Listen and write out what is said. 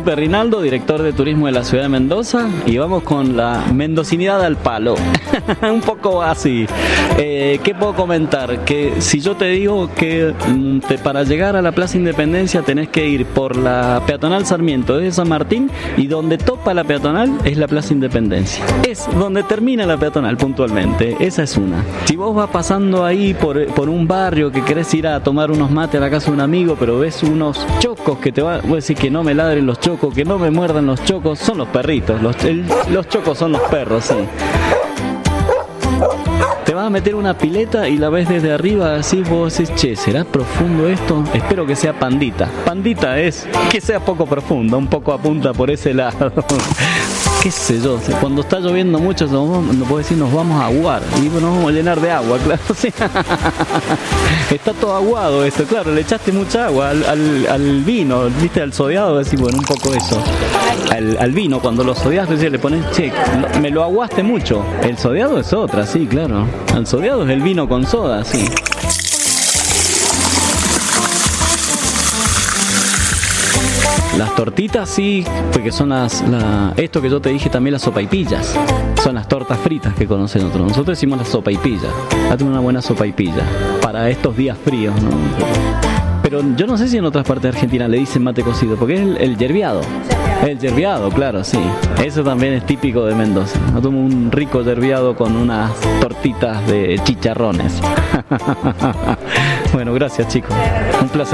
Felipe Rinaldo, director de turismo de la ciudad de Mendoza, y vamos con la mendocinidad al palo. Un poco así. ¿Qué puedo comentar? Que si yo te digo que para llegar a la Plaza Independencia tenés que ir por la peatonal Sarmiento de San Martín, y donde topa la peatonal es la Plaza Independencia. Es donde termina la peatonal puntualmente. Esa es una. Si vos vas pasando ahí por un barrio que querés ir a tomar unos mates a la casa de un amigo, pero ves unos chocos que voy a decir que no me ladren los chocos, que no me muerdan los chocos, son los perritos. Los chocos son los perros, sí. Te vas a meter una pileta y la ves desde arriba, así vos decís, che, ¿será profundo esto? Espero que sea pandita. Pandita es que sea poco profundo, un poco apunta por ese lado. Qué sé yo, cuando está lloviendo mucho, no puedo decir nos vamos a aguar, y nos vamos a llenar de agua, claro, sí. Está todo aguado esto, claro, le echaste mucha agua al vino, viste, al sodiado, decir, bueno, un poco eso. Al vino, cuando lo sodias, le pones, che, me lo aguaste mucho. El sodiado es otra, sí, claro. El sodiado es el vino con soda, sí. Las tortitas sí, porque son esto que yo te dije también, las sopaipillas. Son las tortas fritas que conocen otros. Nosotros decimos las sopaipillas. Date una buena sopaipilla para estos días fríos, ¿no? Pero yo no sé si en otras partes de Argentina le dicen mate cocido, porque es el yerbiado. El yerbiado, claro, sí. Eso también es típico de Mendoza. Yo tomo un rico yerbiado con unas tortitas de chicharrones. Bueno, gracias, chicos. Un placer.